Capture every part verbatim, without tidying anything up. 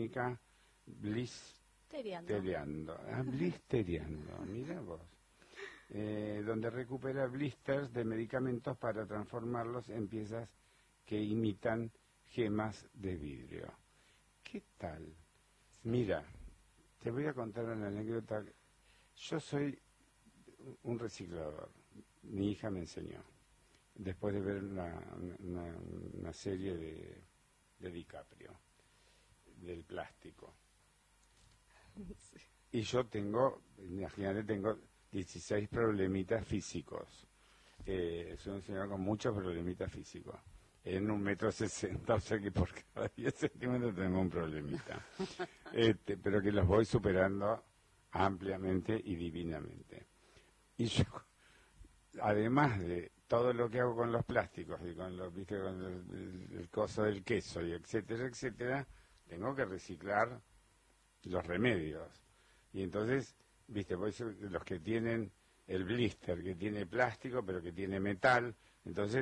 clínica Blisteriando. Ah, Blisteriando, mira vos. Eh, donde recupera blisters de medicamentos para transformarlos en piezas que imitan gemas de vidrio. ¿Qué tal? Mira, te voy a contar una anécdota. Yo soy un reciclador. Mi hija me enseñó, después de ver una, una, una serie de, de DiCaprio, del plástico. Sí. Y yo tengo, imagínate, tengo dieciséis problemitas físicos. Eh, soy un señor con muchos problemitas físicos. En un metro sesenta, o sea que por cada diez centímetros tengo un problemita. Este, pero que los voy superando ampliamente y divinamente. Y yo, además de todo lo que hago con los plásticos y con los, viste, con el, el, el coso del queso y etcétera, etcétera, tengo que reciclar los remedios. Y entonces, viste, voy, los que tienen el blister, que tiene plástico, pero que tiene metal, entonces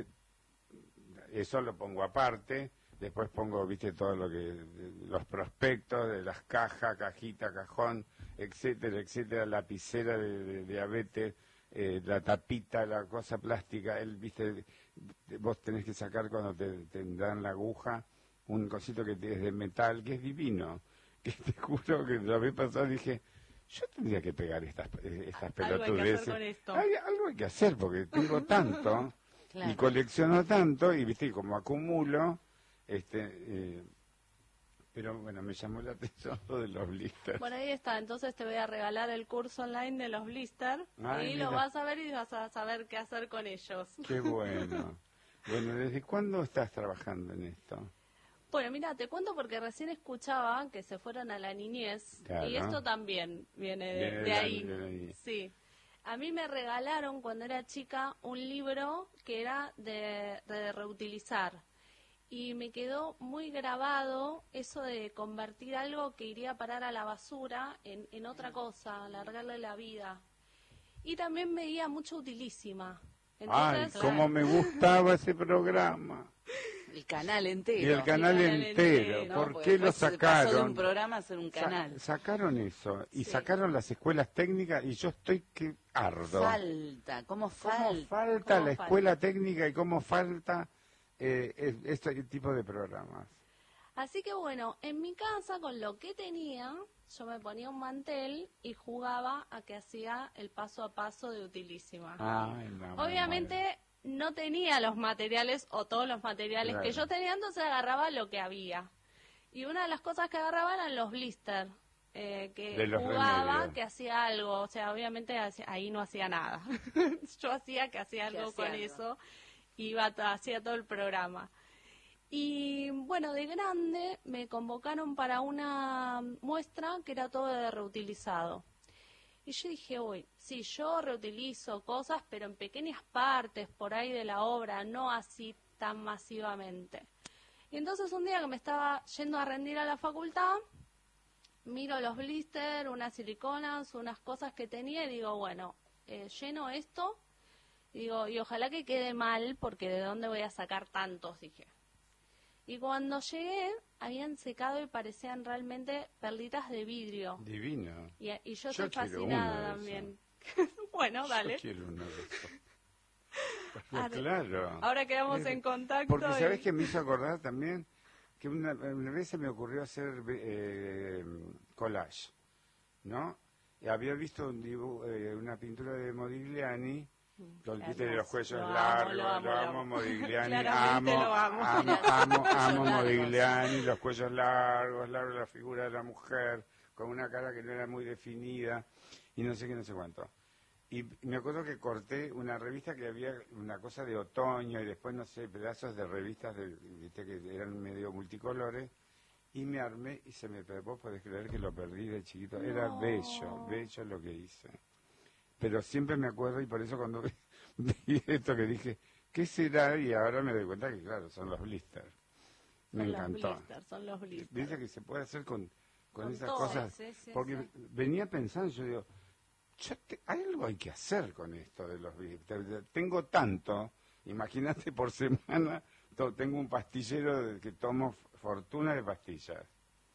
eso lo pongo aparte, después pongo, viste, todo lo que, los prospectos de las cajas, cajita, cajón, etcétera, etcétera, lapicera de, de diabetes, eh, la tapita, la cosa plástica, el, viste, vos tenés que sacar cuando te, te dan la aguja, un cosito que es de metal, que es divino, que te juro que la vez pasada dije, yo tendría que pegar estas, estas pelotudeces. Algo hay que hacer con esto. Hay, algo hay que hacer, porque tengo tanto, claro, y colecciono tanto, y viste, como acumulo, este, eh, pero bueno, me llamó la atención lo de los blisters. Bueno, ahí está, entonces te voy a regalar el curso online de los blisters, Ay, y mira, lo vas a ver y vas a saber qué hacer con ellos. Qué bueno. Bueno, ¿desde cuándo estás trabajando en esto? Bueno, mira, te cuento porque recién escuchaba que se fueron a la niñez, claro, y esto también viene de, viene de, de, la, ahí. de ahí. Sí. A mí me regalaron cuando era chica un libro que era de, de reutilizar, y me quedó muy grabado eso de convertir algo que iría a parar a la basura en, en otra cosa, alargarle la vida. Y también veía mucho Utilísima. Entonces, ¡ay, cómo me gustaba ese programa! El canal entero. Y el canal, el canal entero. entero. ¿Por no, qué lo sacaron? Pasó de un programa a ser un canal. Sa sacaron eso. Y sí, sacaron las escuelas técnicas y yo estoy que ardo. Falta, ¿cómo falta? ¿Cómo falta ¿Cómo la falta? escuela técnica y cómo falta eh, este tipo de programas? Así que bueno, en mi casa con lo que tenía, yo me ponía un mantel y jugaba a que hacía el paso a paso de Utilísima. Ay, no, obviamente no tenía los materiales o todos los materiales, claro, que yo tenía, entonces agarraba lo que había. Y una de las cosas que agarraba eran los blisters, eh, que jugaba, remedios, que hacía algo. O sea, obviamente ahí no hacía nada. Yo hacía que hacía algo con algo? eso, iba hacía todo el programa. Y bueno, de grande me convocaron para una muestra que era todo de reutilizado. Y yo dije, uy, sí, yo reutilizo cosas, pero en pequeñas partes por ahí de la obra, no así tan masivamente. Y entonces un día que me estaba yendo a rendir a la facultad, miro los blisters, unas siliconas, unas cosas que tenía y digo, bueno, eh, lleno esto, y digo, y ojalá que quede mal, porque ¿de dónde voy a sacar tantos?, dije. Y cuando llegué, habían secado y parecían realmente perlitas de vidrio. Divino. Y, y yo, yo estoy fascinada también. Bueno, dale. Yo quiero uno de esos. Pero claro. Ahora quedamos eh, en contacto. Porque, y... ¿sabés qué me hizo acordar también? Que una, una vez se me ocurrió hacer eh, collage, ¿no? Y había visto un dibujo, eh, una pintura de Modigliani, Los, viste, de los cuellos lo largos, amo, lo amo, lo amo, Modigliani, Claramente amo, lo amo, amo, amo, amo Modigliani, los cuellos largos, largos, la figura de la mujer, con una cara que no era muy definida, y no sé qué, no sé cuánto. Y me acuerdo que corté una revista que había una cosa de otoño, y después, no sé, pedazos de revistas de, viste, que eran medio multicolores, y me armé, y se me, vos podés creer que lo perdí de chiquito, no. Era bello, bello lo que hice. Pero siempre me acuerdo, y por eso cuando vi, vi esto que dije, ¿qué será? Y ahora me doy cuenta que, claro, son los blisters. Me son encantó. Los blisters, son los blisters. Dice que se puede hacer con, con, con esas todo, cosas. Sí, sí, porque sí. venía pensando, yo digo, yo te, hay algo hay que hacer con esto de los blisters. Tengo tanto, imagínate por semana, to, tengo un pastillero de, que tomo fortuna de pastillas.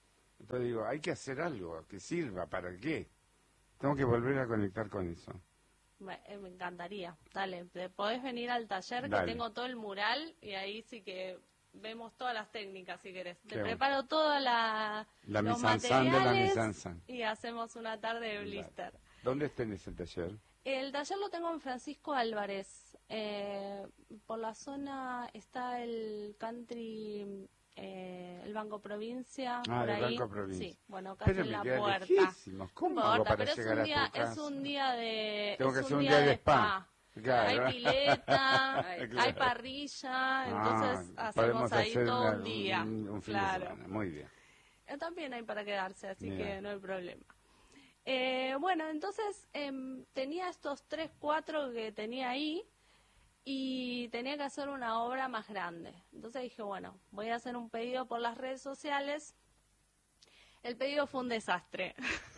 Entonces digo, hay que hacer algo que sirva, ¿para qué? Tengo que volver a conectar con eso. Me, eh, me encantaría. Dale, te podés venir al taller Dale. que tengo todo el mural y ahí sí que vemos todas las técnicas si querés. Te Qué preparo bueno. toda la, la los materiales de la mise-en-scène y hacemos una tarde de blister. Dale. ¿Dónde tenés el taller? El taller lo tengo en Francisco Álvarez. Eh, por la zona está el country, eh, el Banco Provincia. Ah, por el ahí. Banco Provincia. Sí, bueno, casi pero en la me puerta. Lejísimos. ¿Cómo no hago importa, para pero llegar es un día, a tu casa? es un día de, Tengo es que un hacer un día, día de de spa. Claro. Hay pileta, Claro. hay parrilla, entonces ah, hacemos ahí todo una, un día. Un, un fin claro. de semana. Muy bien. Eh, También hay para quedarse, así Bien. que no hay problema. Eh, bueno, entonces eh, tenía estos tres, cuatro que tenía ahí y tenía que hacer una obra más grande. Entonces dije, bueno, voy a hacer un pedido por las redes sociales. El pedido fue un desastre.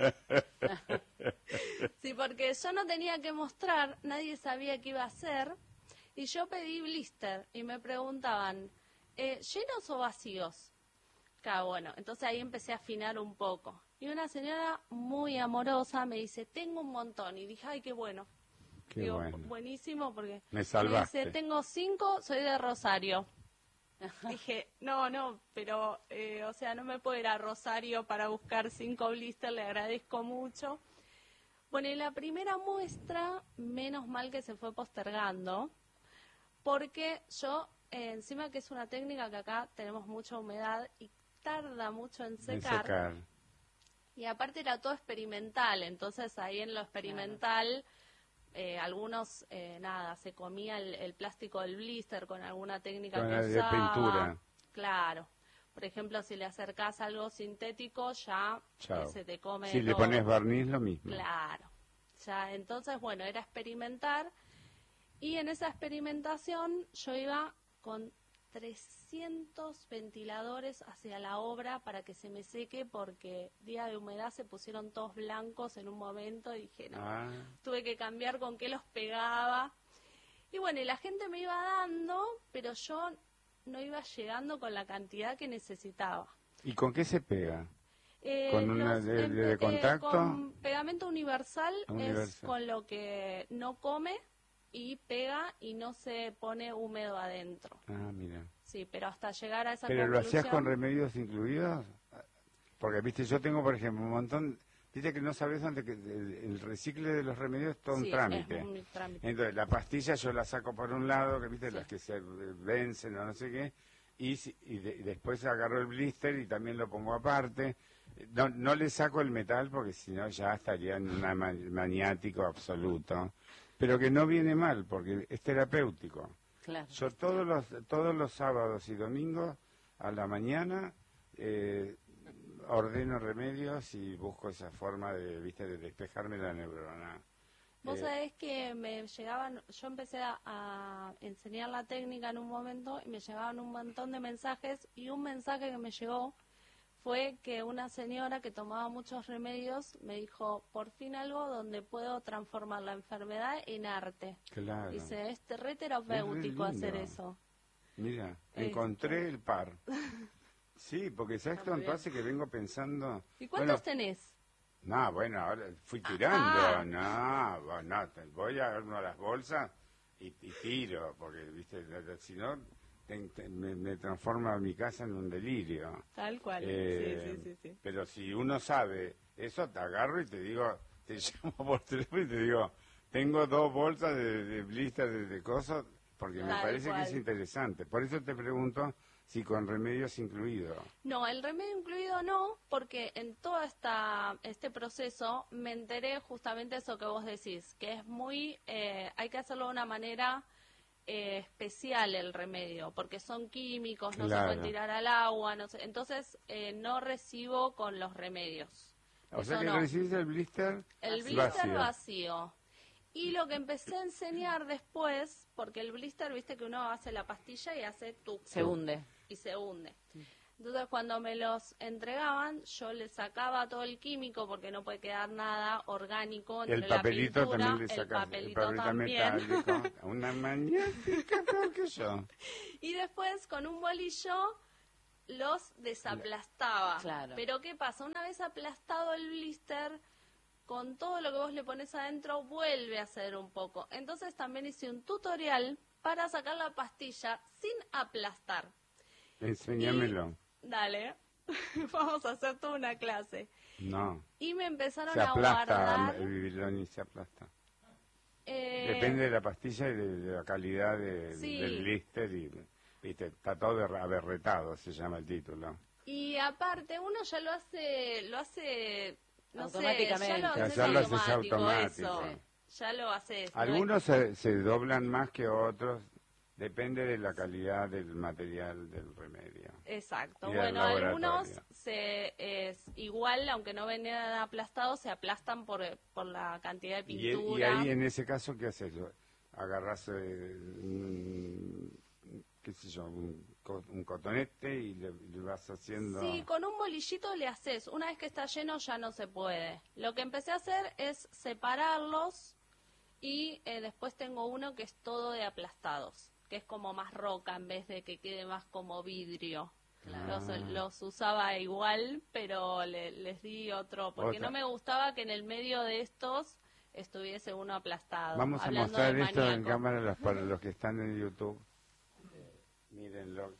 Sí, porque yo no tenía que mostrar, nadie sabía qué iba a hacer y yo pedí blister y me preguntaban, eh, ¿llenos o vacíos? Claro, bueno, entonces ahí empecé a afinar un poco. Y una señora muy amorosa me dice, tengo un montón. Y dije, ay, qué bueno. Qué Digo, bueno. buenísimo porque Me salvaste. me dice, tengo cinco, soy de Rosario. Dije, no, no, pero, eh, o sea, no me puedo ir a Rosario para buscar cinco blister, le agradezco mucho. Bueno, y la primera muestra, menos mal que se fue postergando, porque yo, eh, encima que es una técnica que acá tenemos mucha humedad y tarda mucho en secar. En secar. Y aparte era todo experimental, entonces ahí en lo experimental, eh, algunos, eh, nada, se comía el, el plástico del blister con alguna técnica con que la de usaba. pintura. Claro. Por ejemplo, si le acercás algo sintético, ya eh, se te come Si todo. le pones barniz, lo mismo. Claro. Ya, entonces, bueno, era experimentar. Y en esa experimentación yo iba con trescientos ventiladores hacia la obra para que se me seque porque día de humedad se pusieron todos blancos en un momento y dije, no, Ah. tuve que cambiar con qué los pegaba. Y bueno, y la gente me iba dando, pero yo no iba llegando con la cantidad que necesitaba. ¿Y con qué se pega? Eh, ¿Con una los, de, de eh, contacto? Con pegamento universal, Universal. es con lo que no come y pega y no se pone húmedo adentro. Ah, mira. Sí, pero hasta llegar a esa ¿Pero conclusión... lo hacías con remedios incluidos? Porque, viste, yo tengo, por ejemplo, un montón... Viste que no sabes dónde... Que el, el recicle de los remedios es todo un sí, trámite. es un trámite. Entonces, la pastilla yo la saco por un lado, que viste, Sí. las que se vencen o no sé qué, y, si- y, de- y después agarro el blister y también lo pongo aparte. No, no le saco el metal porque si no ya estaría en un maniático absoluto. Pero que no viene mal porque es terapéutico. Claro. Yo todos los todos los sábados y domingos a la mañana eh, ordeno remedios y busco esa forma de, viste, de despejarme la neurona. Vos Eh, sabés que me llegaban, yo empecé a, a enseñar la técnica en un momento y me llegaban un montón de mensajes y un mensaje que me llegó fue que una señora que tomaba muchos remedios me dijo, por fin algo donde puedo transformar la enfermedad en arte. Claro. Dice, es re terapéutico Es re hacer lindo. eso. Mira, Este. encontré el par. Sí, porque ¿sabes Está muy cuánto bien. hace que vengo pensando? ¿Y cuántos Bueno, tenés? no, bueno, ahora fui tirando. Ah. No, bueno, te- voy a uno a las bolsas y, y tiro, porque, viste, la- la- si no, te- te- me, me transforma mi casa en un delirio. Tal cual. Eh, sí, sí, sí, sí. Pero si uno sabe eso, te agarro y te digo, te llamo por teléfono y te digo, tengo dos bolsas de, de blister de, de cosas, porque me Tal parece cual. que es interesante. Por eso te pregunto si con remedios incluidos. No, el remedio incluido no, porque en todo esta, este proceso me enteré justamente eso que vos decís, que es muy, eh, hay que hacerlo de una manera eh, especial el remedio, porque son químicos, no Claro. se pueden tirar al agua, no sé, entonces eh, no recibo con los remedios. O Eso sea que no. recibís el blister El vacío. blister vacío. Y lo que empecé a enseñar después, porque el blister, viste que uno hace la pastilla y hace tu Se hunde. y se hunde. Entonces cuando me los entregaban, yo les sacaba todo el químico porque no puede quedar nada orgánico entre El la papelito pintura, también le el sacas, papelito el papelito también. metálico. Una maniática peor que yo. Y después con un bolillo los desaplastaba. Claro. Pero ¿qué pasa? Una vez aplastado el blister, con todo lo que vos le pones adentro, vuelve a hacer un poco. Entonces también hice un tutorial para sacar la pastilla sin aplastar. Enséñamelo. Y, dale, vamos a hacer toda una clase. No. Y me empezaron Se a aplasta, guardar... el Bibiloni se aplasta. Eh, Depende de la pastilla y de, de la calidad de, sí. del blister y, viste, está todo aberretado, se llama el título. Y aparte, uno ya lo hace, lo hace, no automáticamente. sé, ya lo, Ya, haces ya lo haces automático, automático. eso. Ya lo haces. Algunos se, se doblan más que otros, depende de la calidad del material del remedio. Exacto. Y del Bueno, laboratorio. algunos se es igual, aunque no venían aplastados, se aplastan por, por la cantidad de Y, pintura. y ahí en ese caso, ¿qué haces? Agarras, eh, un, qué sé yo, un, co- un cotonete y le, le vas haciendo... Sí, con un bolillito le haces. Una vez que está lleno ya no se puede. Lo que empecé a hacer es separarlos y eh, después tengo uno que es todo de aplastados, que es como más roca en vez de que quede más como vidrio. Los, los usaba igual, pero le- les di otro, porque Otra. no me gustaba que en el medio de estos estuviese uno aplastado. Vamos a hablando mostrar de esto en maníaco. cámara los- para los que están en YouTube. Mírenlo.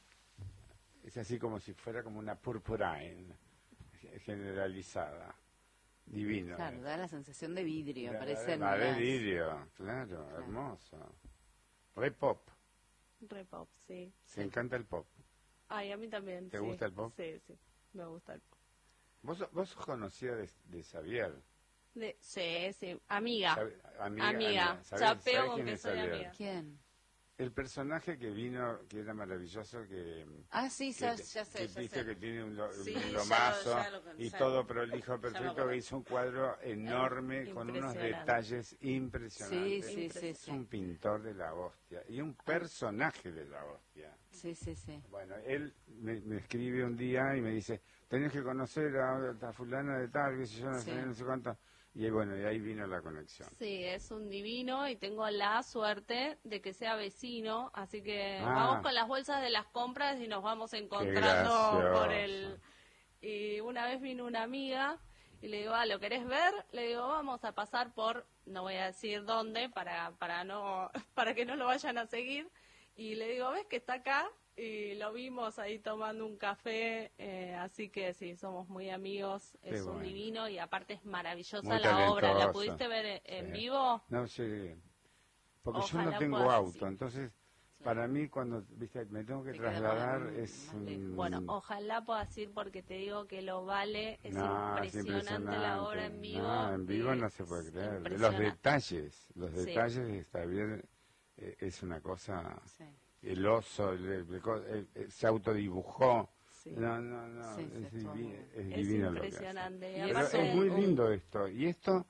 Es así como si fuera como una purpurine generalizada. Divino. Claro, eh. da la sensación de vidrio, Da- parecen da de las- vidrio, claro, hermoso. Re pop. Re pop, sí. Se encanta el pop. Ay, a mí también. ¿Te sí. gusta el pop? Sí, sí, me gusta el pop. Vos, sos- vos sos conocida de, de Xavier. De, sí, sí, amiga. Sabe- Amiga. Amiga. ¿Sabés- Chapeo sabés con quién que es soy Xavier? amiga. ¿Quién? El personaje que vino, que era maravilloso, que... Ah, sí, que ya, te- ya sé, que ya viste sé. que tiene un, lo- Sí, un ya lo- lomazo ya lo- y ya todo lo- prolijo, ya me perfecto, acuerdo. que hizo un cuadro enorme con unos Impresionante. detalles impresionantes. Sí, sí, sí, Es sí. un pintor de la hostia y un personaje de la hostia. Sí, sí, sí. Bueno, él me, me escribe un día y me dice, tenés que conocer a, a fulana de tal, que sé yo, no Sí. sé, no sé cuánto. Y bueno, y ahí vino la conexión. Sí, es un divino y tengo la suerte de que sea vecino, así que Ah. vamos con las bolsas de las compras y nos vamos encontrando gracioso. por el... Y una vez vino una amiga y le digo, ah, ¿lo querés ver? Le digo, vamos a pasar por, no voy a decir dónde, para, para, no, para que no lo vayan a seguir. Y le digo, ¿ves que está acá? Y lo vimos ahí tomando un café, eh, así que sí, somos muy amigos, Qué es un bueno. divino y aparte es maravillosa Muy la obra. ¿La talentoso. pudiste ver en Sí. vivo? No sé, porque yo Ojalá no tengo puedas, auto, sí. entonces para mí cuando viste me tengo que Te queda trasladar más- es más un- lejos. Bueno, ojalá puedas ir porque te digo que lo vale, es No, es impresionante la obra en vivo. No, en vivo eh, no se puede es creer. Los impresionante. detalles, los Sí. detalles de Xavier eh, es una cosa. Sí. El oso, el- el- el- el- se autodibujó. Sí. No, no, no, Sí, sí, es, estuvo divi- muy- es Es divino lo que hace. impresionante. Y Y Pero aparte, es muy un- lindo esto. Y esto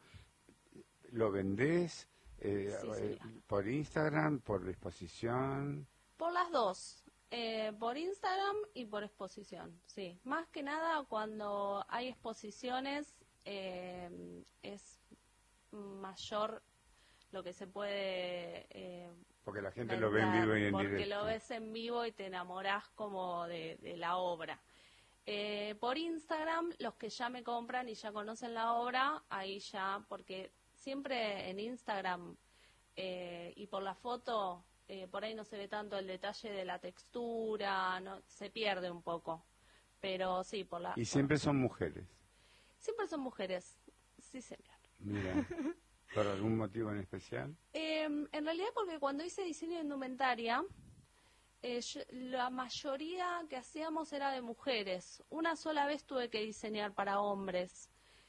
lo vendés eh, Sí, eh, señor. por Instagram, por exposición. por las dos, eh, por Instagram y por exposición, sí. Más que nada cuando hay exposiciones eh, es mayor lo que se puede eh, Porque la gente lo ve en vender, vivo y en porque directo. lo ves en vivo y te enamorás como de, de la obra. Eh, por Instagram, los que ya me compran y ya conocen la obra, ahí ya, porque siempre en Instagram eh, y por la foto, eh, por ahí no se ve tanto el detalle de la textura, no se pierde un poco. Pero sí, por la... Y siempre son mujeres. Siempre son mujeres, sí señor. Mira, ¿por algún motivo en especial? Eh, en realidad porque cuando hice diseño de indumentaria, eh, yo- la mayoría que hacíamos era de mujeres. Una sola vez tuve que diseñar para hombres.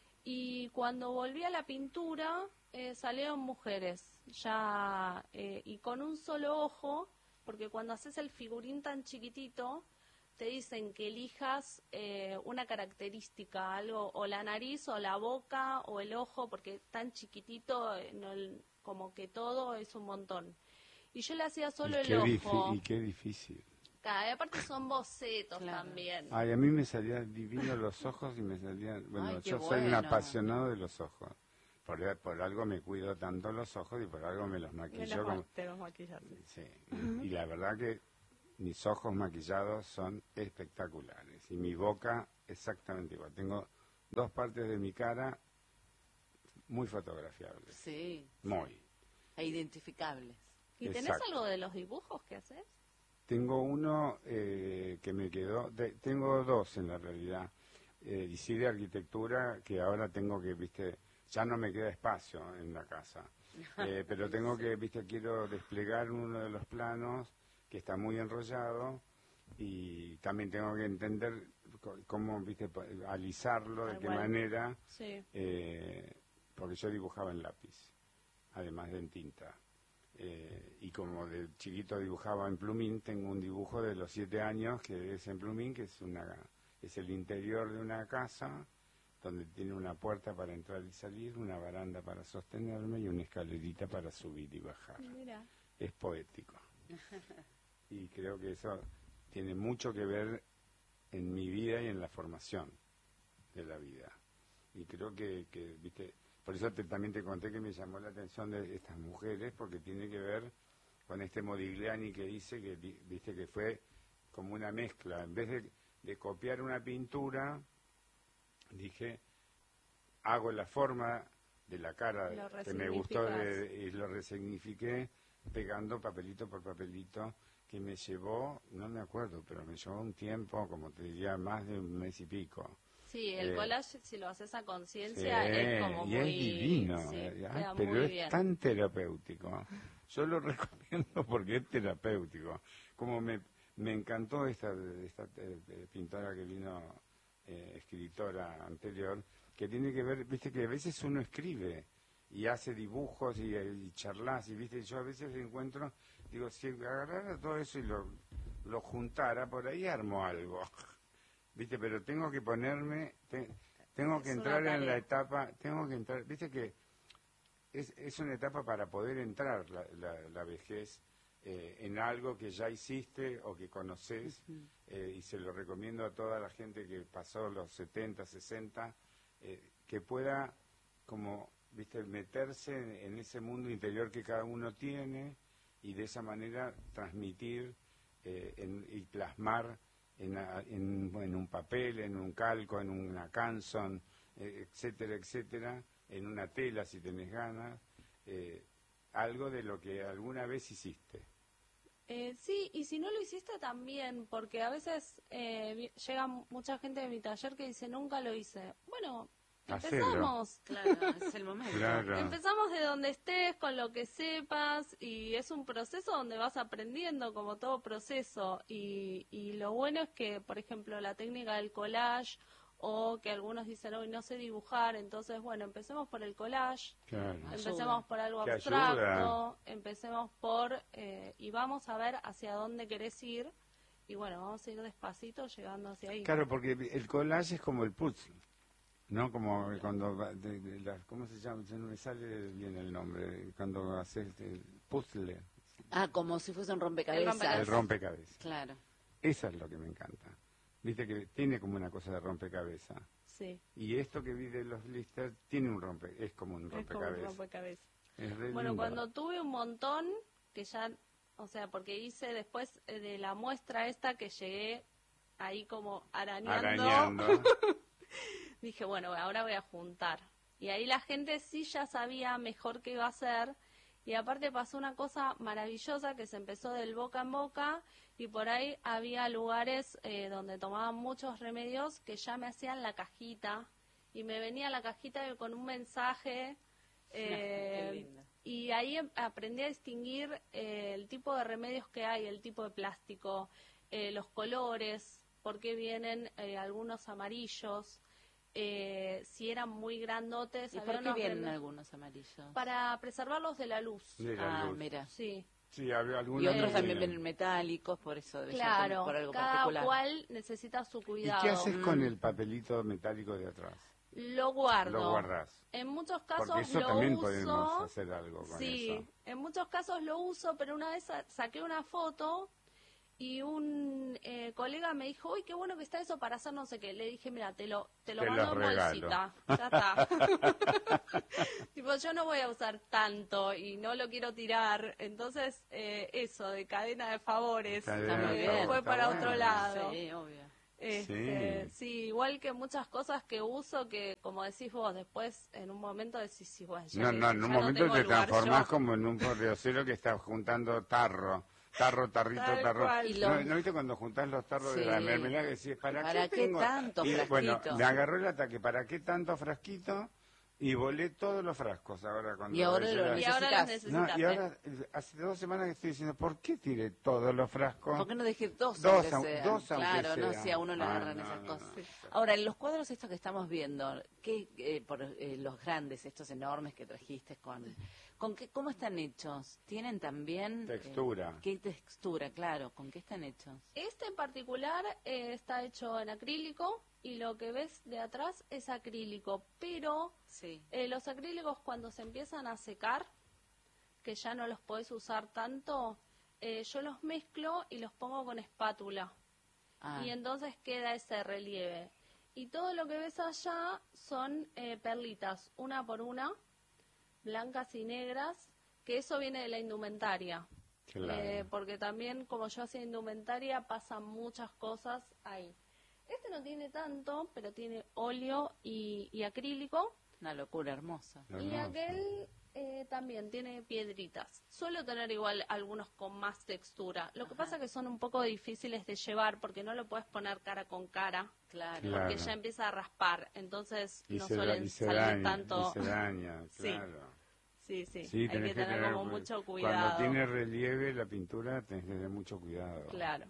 Y cuando volví a la pintura, eh, salieron mujeres. Ya, eh, y con un solo ojo, porque cuando haces el figurín tan chiquitito, te dicen que elijas eh, una característica, algo, o la nariz, o la boca, o el ojo, porque tan chiquitito, eh, no, el- como que todo es un montón. Y yo le hacía solo y, el qué difi- ojo. y qué difícil. Claro, y aparte son bocetos Claro. también. Ay, a mí me salían divinos los ojos y me salían... Bueno, Ay, qué yo soy un bueno. apasionado de los ojos. Por, por algo me cuido tanto los ojos y por algo me los maquillo. Menos como- mal, te los maquillas, sí. Sí, y, y la verdad que mis ojos maquillados son espectaculares y mi boca exactamente igual. Tengo dos partes de mi cara muy fotografiables. Sí. Muy. E identificables. ¿Y tenés Exacto. algo de los dibujos que haces? Tengo uno eh, que me quedó, de, tengo dos en la realidad, eh, y sí de arquitectura, que ahora tengo que, viste, ya no me queda espacio en la casa, eh, pero tengo que, viste, quiero desplegar uno de los planos que está muy enrollado y también tengo que entender cómo, viste, alisarlo, de Tal qué cual. manera, Sí. eh, porque yo dibujaba en lápiz, además de en tinta. Eh, y como de chiquito dibujaba en plumín, tengo un dibujo de los siete años que es en plumín, que es una es el interior de una casa donde tiene una puerta para entrar y salir, una baranda para sostenerme y una escalerita para subir y bajar. Mira. Es poético. Y creo que eso tiene mucho que ver en mi vida y en la formación de la vida. Y creo que, que viste, por eso te, también te conté que me llamó la atención de estas mujeres, porque tiene que ver con este Modigliani que dice que, viste, que fue como una mezcla. En vez de, de copiar una pintura, dije, hago la forma de la cara que me gustó de, y lo resignifiqué pegando papelito por papelito, que me llevó, no me acuerdo, pero me llevó un tiempo, como te diría, más de un mes y pico. Sí, el Eh, collage, si lo haces a conciencia, sí, es como y muy... es divino, sí, eh, queda pero muy es bien. tan terapéutico. Yo lo recomiendo porque es terapéutico. Como me, me encantó esta, esta eh, pintora que vino, eh, escritora anterior, que tiene que ver, viste que a veces uno escribe y hace dibujos y, y charlas, y viste, yo a veces encuentro, digo, si agarrara todo eso y lo, lo juntara, por ahí armo algo. Viste, pero tengo que ponerme, te, tengo que Es entrar una en la tarea. etapa, tengo que entrar, viste que es, es una etapa para poder entrar la, la, la vejez eh, en algo que ya hiciste o que conoces, Uh-huh. eh, y se lo recomiendo a toda la gente que pasó los setenta, sesenta, eh, que pueda como, viste, meterse en, en ese mundo interior que cada uno tiene y de esa manera transmitir eh, en, y plasmar En, en, en un papel, en un calco, en una canción, eh, etcétera, etcétera, en una tela si tenés ganas, eh, algo de lo que alguna vez hiciste. Eh, sí, y si no lo hiciste también, porque a veces eh, llega mucha gente de mi taller que dice, nunca lo hice. Bueno, empezamos. Claro, es el momento. Claro. Empezamos de donde estés, con lo que sepas, y es un proceso donde vas aprendiendo, como todo proceso. Y, y lo bueno es que, por ejemplo, la técnica del collage, o que algunos dicen, hoy no sé dibujar, entonces, bueno, empecemos por el collage, Claro. empecemos por algo Que abstracto, ayuda. empecemos por, eh, y vamos a ver hacia dónde querés ir, y bueno, vamos a ir despacito llegando hacia ahí. Claro, porque el collage es como el puzzle, ¿no? Como cuando, va- de, de la- ¿cómo se llama? No me sale bien el nombre, cuando haces el puzzle, Ah, como si fuese un rompecabezas. El rompecabezas. el rompecabezas. Claro. Eso es lo que me encanta. Viste que tiene como una cosa de rompecabezas. Sí, Y esto que vi de los blisters tiene un rompe, es como un es como un rompecabezas. rompecabezas. Es re Bueno, lindo. cuando tuve un montón, que ya, o sea, porque hice después eh, de la muestra esta que llegué ahí como arañando, Arañando. dije, bueno, ahora voy a juntar. Y ahí la gente sí ya sabía mejor qué iba a hacer. Y aparte pasó una cosa maravillosa que se empezó del boca en boca y por ahí había lugares eh, donde tomaban muchos remedios que ya me hacían la cajita y me venía la cajita con un mensaje eh, Qué lindo. y ahí em- aprendí a distinguir eh, el tipo de remedios que hay, el tipo de plástico, eh, los colores, por qué vienen eh, algunos amarillos. Eh, si eran muy grandotes, ¿Y había por qué unos vienen remedios- algunos amarillos? para preservarlos de la luz. De la Ah, luz. mira. Sí, Sí, había algunos Y otros que también tienen. vienen metálicos, por eso debe ser claro, por, por algo cada particular. cual necesita su ¿Y cuidado. qué haces con Mm. el papelito metálico de atrás? Lo guardo. Lo guardás. En muchos casos Porque eso lo también uso. podemos hacer algo con Sí, eso. en muchos casos lo uso, pero una vez sa- saqué una foto y un eh, colega me dijo, uy, qué bueno que está eso para hacer no sé qué. Le dije, mira, te lo, te lo te mando en bolsita, ya está. Tipo, yo no voy a usar tanto y no lo quiero tirar. Entonces, eh, eso, de cadena de favores, Está muy eh, bien. fue Está para bueno. otro lado. Sí, obvio. Este, Sí. sí, igual que muchas cosas que uso que, como decís vos, después en un momento decís, sí, bueno, ya, No, no, en ya un no momento tengo te lugar transformás yo. como en un pordiosero que está juntando tarro. Tarro, tarrito, Tal tarro. cual. Y ¿No, los- ¿No viste cuando juntás los tarros Sí. de la mermelada que decís, ¿para, ¿Para qué qué tengo? tanto Y, frasquito? bueno, me agarró el ataque, ¿para qué tanto frasquito? Y volé todos los frascos ahora cuando... Y ahora hice lo la- Y ahora los necesitas. No, necesitas. y ¿eh? ahora, eh, hace dos semanas que estoy diciendo, ¿por qué tiré todos los frascos? ¿Por qué no dejé dos, Dos, aunque au- sean? dos aunque Claro, no, sean. si a uno le Ah, agarran no, esas no, cosas. no. Ahora, en los cuadros estos que estamos viendo, ¿qué, eh, por eh, los grandes, estos enormes que trajiste, con, con qué, ¿cómo están hechos? ¿Tienen también... eh, Textura. ¿Qué textura, claro? ¿Con qué están hechos? Este en particular eh, está hecho en acrílico y lo que ves de atrás es acrílico, pero Sí. eh, los acrílicos cuando se empiezan a secar, que ya no los podés usar tanto, eh, yo los mezclo y los pongo con espátula. Ah, Y entonces queda ese relieve. Y todo lo que ves allá son eh, perlitas, una por una, blancas y negras, que eso viene de la indumentaria. Claro. Eh, porque también, como yo hacía indumentaria, pasan muchas cosas ahí. Este no tiene tanto, pero tiene óleo y, y acrílico. una locura hermosa. Hermoso. Y aquel eh, también tiene piedritas. Suelo tener igual algunos con más textura. Lo que Ajá. pasa que son un poco difíciles de llevar porque no lo puedes poner cara con cara. Claro. Claro. Porque ya empieza a raspar. Entonces Y no se, da- suelen y se salir daña, tanto. y se daña, Sí. claro. Sí, sí. Sí, Hay tenés que tener como cu- mucho Cuando cuidado. tiene relieve la pintura tenés que tener mucho cuidado. Claro.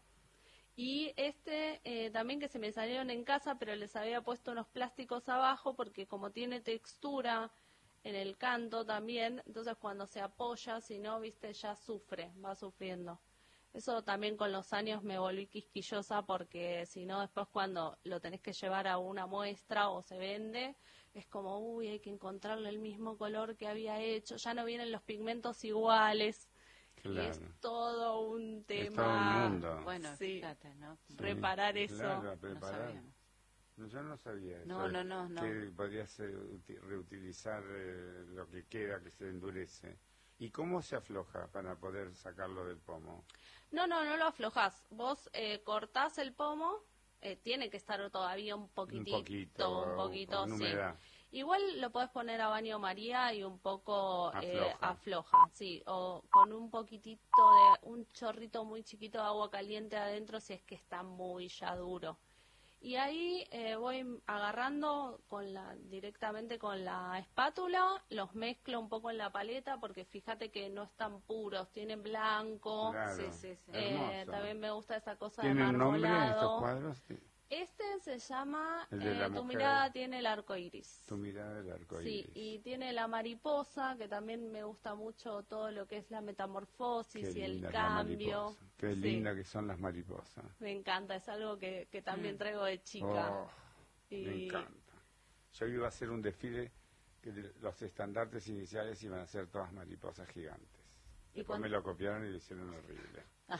Y este eh, también que se me salieron en casa, pero les había puesto unos plásticos abajo porque como tiene textura en el canto también, entonces cuando se apoya, si no, viste, ya sufre, va sufriendo. Eso también con los años me volví quisquillosa porque si no, después cuando lo tenés que llevar a una muestra o se vende, es como, uy, hay que encontrarle el mismo color que había hecho, ya no vienen los pigmentos iguales. Claro. Y es todo un tema. Es todo un mundo. Bueno, Sí. fíjate, ¿no? Sí, Reparar eso. Claro, No preparar. sabíamos. No, yo no sabía eso. No, no, no, no. Que podías eh, uti- reutilizar eh, lo que queda, que se endurece. ¿Y cómo se afloja para poder sacarlo del pomo? No, no, no lo aflojás. Vos eh, cortás el pomo, eh, tiene que estar todavía un poquitito, un poquito, un poquito, con sí. humedad. Igual lo podés poner a baño María y un poco eh, Afloja. afloja, sí, o con un poquitito de, un chorrito muy chiquito de agua caliente adentro si es que está muy ya duro. Y ahí eh, voy agarrando con la, directamente con la espátula, los mezclo un poco en la paleta porque fíjate que no están puros, tienen blanco. Claro. Sí, sí, sí. Eh, Hermoso. también me gusta esa cosa de ¿Tienen nombre estos marmolado. cuadros? Este se llama El de la eh, Tu mujer. mirada tiene el arco iris. Tu mirada del arco Sí, iris. y tiene la mariposa, que también me gusta mucho todo lo que es la metamorfosis Qué y el linda es la cambio. mariposa. Qué Sí, linda que son las mariposas. me encanta, es algo que, que también Mm. traigo de chica. Oh, Me y encanta. Yo iba a hacer un desfile que de- los estandartes iniciales iban a ser todas mariposas gigantes. ¿Y Después cuándo? me lo copiaron y lo hicieron horrible.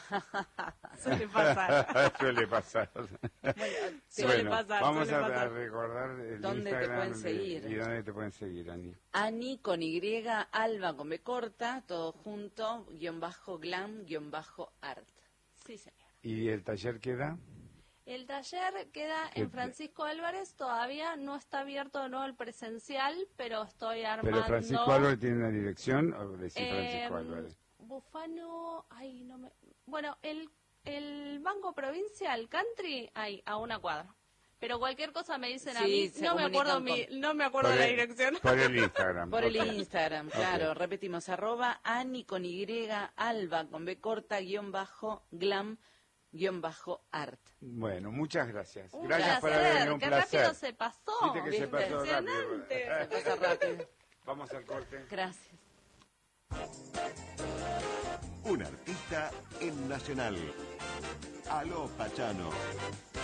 suele pasar. Suele pasar. Bueno, Suele Bueno, pasar, vamos suele a, pasar. a recordar el ¿Dónde te Instagram pueden de- seguir? y dónde te pueden seguir, Ani. Ani con Y, Alba con B corta, todo junto, guión bajo glam, guión bajo art. Sí, señor. ¿Y el taller queda? El taller queda ¿Qué en te- Francisco Álvarez, todavía no está abierto de nuevo el presencial, pero estoy armando... ¿Pero Francisco Álvarez tiene una dirección o decís Eh, Francisco Álvarez? Bufano, ay, no me... Bueno, el, el Banco Provincial Country, hay a una cuadra. Pero cualquier cosa me dicen a Sí, mí, se no me acuerdo comunican mi, no me acuerdo Por la el- dirección. Por el Instagram. Por el ok. Instagram, claro, Ok. repetimos, arroba Ani con Y, Alba con B corta, guión bajo glam, guión bajo art. Bueno, muchas gracias. Un gracias por placer, haber venido, un qué placer. rápido se pasó. Viste que se ¿viste? pasó rápido. Impresionante. Se pasa rápido. Vamos al corte. Gracias. Un artista en Nacional. Aló Pachano.